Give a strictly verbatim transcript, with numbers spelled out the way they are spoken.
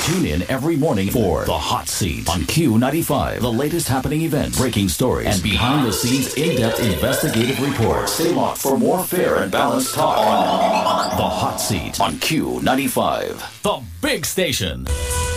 Tune in every morning for The Hot Seat on Q ninety-five. The latest happening events, breaking stories, and behind-the-scenes in-depth investigative reports. Stay locked for more fair and balanced talk on The Hot Seat on Q ninety-five. The big station.